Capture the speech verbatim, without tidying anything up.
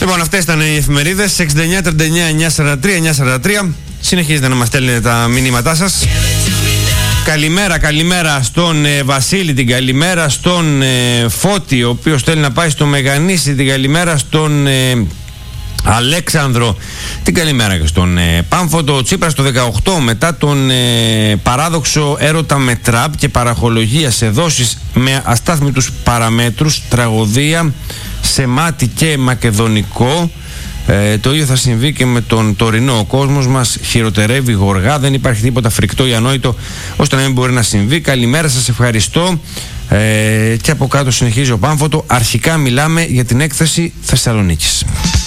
Λοιπόν, αυτές ήταν οι εφημερίδες. εξήντα εννιά τριάντα εννιά εννιακόσια σαράντα τρία εννιακόσια σαράντα τρία. Συνεχίζετε να μας στέλνετε τα μηνύματά σας. Καλημέρα, καλημέρα στον ε, Βασίλη, την καλημέρα στον ε, Φώτη, ο οποίος θέλει να πάει στο Μεγανήσι, την καλημέρα στον ε, Αλέξανδρο, την καλημέρα και στον ε, Πάμφωτο. Ο Τσίπρας το δεκαοκτώ, μετά τον ε, παράδοξο έρωτα με τραπ και παραχολογία σε δόσεις με αστάθμιτους παραμέτρους, τραγωδία σε μάτι και μακεδονικό. Ε, το ίδιο θα συμβεί και με τον τωρινό. Ο κόσμος μας χειροτερεύει γοργά, δεν υπάρχει τίποτα φρικτό ή ανόητο ώστε να μην μπορεί να συμβεί. Καλημέρα, σας ευχαριστώ. Ε, και από κάτω συνεχίζει ο Πάμφωτο. Αρχικά μιλάμε για την έκθεση Θεσσαλονίκης.